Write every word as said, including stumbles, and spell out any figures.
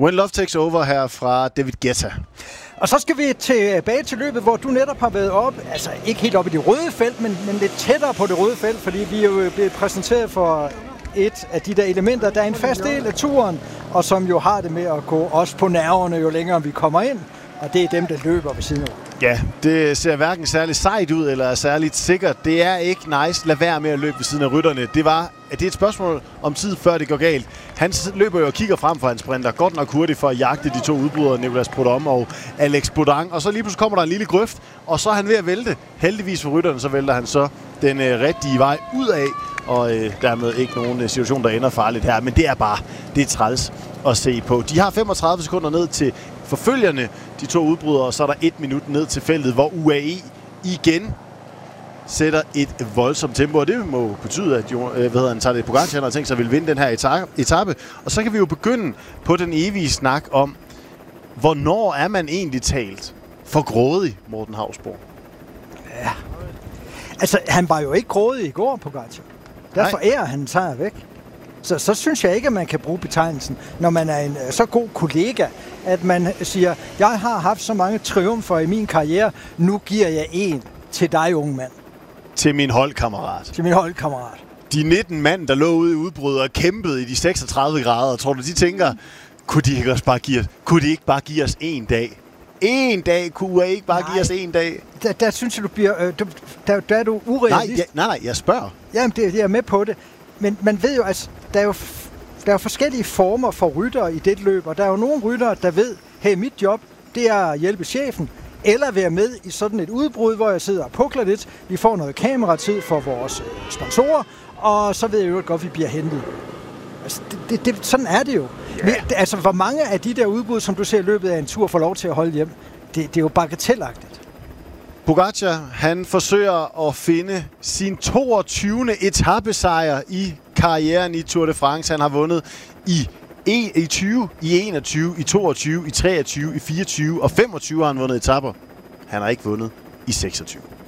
When Love Takes Over her fra David Guetta. Og så skal vi tilbage til løbet, hvor du netop har været op, altså ikke helt op i det røde felt, men, men lidt tættere på det røde felt, fordi vi er jo blevet præsenteret for et af de der elementer, der er en fast del af turen, og som jo har det med at gå også på nerverne, jo længere vi kommer ind, og det er dem, der løber ved siden af. Ja, det ser hverken særlig sejt ud eller er særligt sikkert. Det er ikke nice. Lad være med at løbe ved siden af rytterne. Det var det er et spørgsmål om tid, før det går galt. Han løber jo og kigger frem for hans sprinter. Godt nok hurtigt for at jagte de to udbrydere, Nicolas Prudhomme og Alex Bodin. Og så lige pludselig kommer der en lille grøft, og så er han ved at vælte. Heldigvis for rytterne, så vælter han så den øh, rigtige vej ud af. Og øh, dermed ikke nogen øh, situation, der ender farligt her. Men det er bare, det er træls at se på. De har femogtredive sekunder ned til forfølgerne, de to udbrydere, og så er der et minut ned til feltet, hvor U A E igen sætter et voldsomt tempo, og det må betyde, at jo, øh, hvad hedder han, Tadej Pogačar har tænkt sig at vil vinde den her etape. Og så kan vi jo begynde på den evige snak om, hvornår er man egentlig talt for grådig, Morten Hausborg? Ja, altså han var jo ikke grådig i går, Pogačar. Derfor er han tager væk. Så, så synes jeg ikke, at man kan bruge betegnelsen, når man er en så god kollega, at man siger, jeg har haft så mange triumfer i min karriere, nu giver jeg en til dig, unge mand. Til min holdkammerat. Til min holdkammerat. De nitten mand, der lå ude i udbrud og kæmpede i de seksogtredive grader, tror du, de tænker, kunne de ikke også bare give os, kunne de ikke bare give os en dag? En dag, kunne jeg ikke bare nej, give os en dag? Der, der synes jeg, du bliver, øh, du, der, der er du urealist. Nej, ja, nej, nej, jeg spørger. Jamen, det, jeg er med på det. Men man ved jo, altså, der er jo, der er jo forskellige former for ryttere i det løb, og der er jo nogle ryttere, der ved, hey, mit job, det er at hjælpe chefen, eller være med i sådan et udbrud, hvor jeg sidder og pukler lidt. Vi får noget kameratid for vores sponsorer, og så ved jeg jo godt, at vi bliver hentet. Altså, det, det, sådan er det jo. Yeah. Men, altså, hvor mange af de der udbrud, som du ser i løbet af en tur, får lov til at holde hjem, det, det er jo bagatelagtigt. Pogačar, han forsøger at finde sin toogtyvende etapesejr i karrieren i Tour de France. Han har vundet i, i tyve, i enogtyve, i toogtyve, i treogtyve, i fireogtyve og femogtyve har han vundet etaper. Han har ikke vundet i seksogtyve.